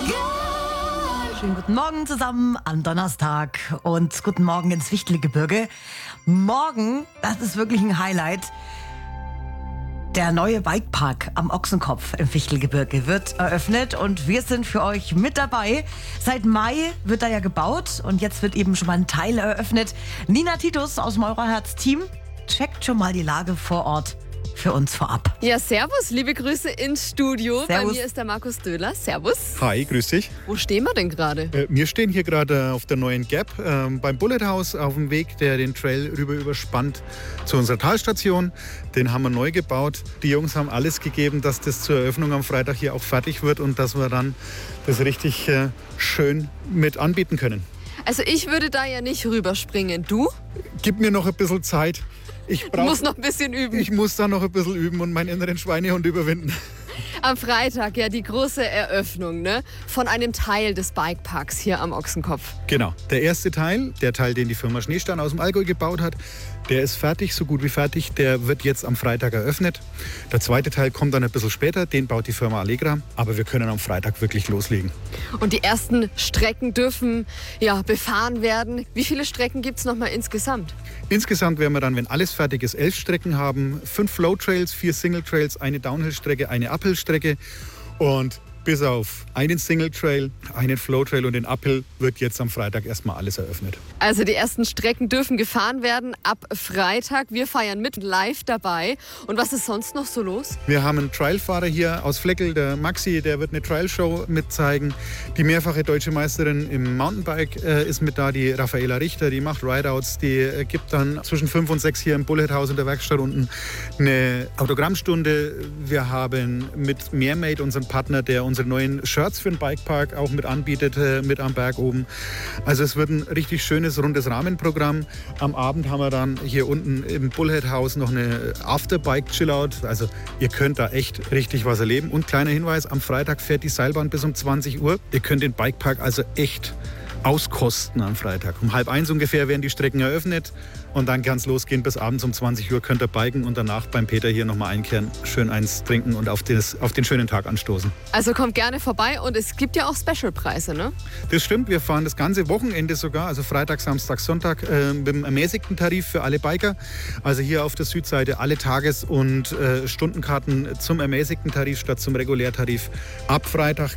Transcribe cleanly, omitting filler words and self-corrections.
Schönen guten Morgen zusammen am Donnerstag und guten Morgen ins Fichtelgebirge. Morgen, das ist wirklich ein Highlight. Der neue Bikepark am Ochsenkopf im Fichtelgebirge wird eröffnet und wir sind für euch mit dabei. Seit Mai wird da ja gebaut und jetzt wird eben schon mal ein Teil eröffnet. Nina Titus aus dem Euroherz-Team checkt schon mal die Lage vor Ort für uns vorab. Ja, servus, liebe Grüße ins Studio. Servus. Bei mir ist der Markus Döhler. Servus. Hi, grüß dich. Wo stehen wir denn gerade? Wir stehen hier gerade auf der neuen Gap beim Bullet House auf dem Weg, der den Trail rüber überspannt zu unserer Talstation. Den haben wir neu gebaut. Die Jungs haben alles gegeben, dass das zur Eröffnung am Freitag hier auch fertig wird und dass wir dann das richtig schön mit anbieten können. Also ich würde da ja nicht rüberspringen. Du? Gib mir noch ein bisschen Zeit. Du musst noch ein bisschen üben. Ich muss da noch ein bisschen üben und meinen inneren Schweinehund überwinden. Am Freitag ja die große Eröffnung, ne? Von einem Teil des Bikeparks hier am Ochsenkopf. Genau. Der erste Teil, der Teil, den die Firma Schneestern aus dem Allgäu gebaut hat, der ist fertig, so gut wie fertig. Der wird jetzt am Freitag eröffnet. Der zweite Teil kommt dann ein bisschen später. Den baut die Firma Allegra. Aber wir können am Freitag wirklich loslegen. Und die ersten Strecken dürfen ja befahren werden. Wie viele Strecken gibt es nochmal insgesamt? Insgesamt werden wir dann, wenn alles fertig ist, 11 Strecken haben. 5 Flow-Trails, 4 Single-Trails, eine Downhill-Strecke, eine Uphill-Strecke. Und bis auf einen Single-Trail, einen Flow-Trail und den Uphill wird jetzt am Freitag erstmal alles eröffnet. Also die ersten Strecken dürfen gefahren werden ab Freitag. Wir feiern mit live dabei. Und was ist sonst noch so los? Wir haben einen Trialfahrer hier aus Fleckel, der Maxi, der wird eine Trial-Show mitzeigen. Die mehrfache deutsche Meisterin im Mountainbike ist mit da, die Raffaela Richter, die macht Rideouts, die gibt dann zwischen 5 und 6 hier im Bullet House in der Werkstatt unten eine Autogrammstunde. Wir haben mit Mermaid, unseren Partner, der unsere neuen Shirts für den Bikepark auch mit anbietet, mit am Berg oben. Also es wird ein richtig schönes, rundes Rahmenprogramm. Am Abend haben wir dann hier unten im Bullhead House noch eine Afterbike-Chillout. Also ihr könnt da echt richtig was erleben. Und kleiner Hinweis, am Freitag fährt die Seilbahn bis um 20 Uhr. Ihr könnt den Bikepark also echt auskosten am Freitag. Um 12:30 ungefähr werden die Strecken eröffnet und dann kann es losgehen. Bis abends um 20 Uhr könnt ihr biken und danach beim Peter hier nochmal einkehren, schön eins trinken und auf den schönen Tag anstoßen. Also kommt gerne vorbei und es gibt ja auch Specialpreise, ne? Das stimmt, wir fahren das ganze Wochenende sogar, also Freitag, Samstag, Sonntag mit einem ermäßigten Tarif für alle Biker. Also hier auf der Südseite alle Tages- und Stundenkarten zum ermäßigten Tarif statt zum Regulärtarif. Ab Freitag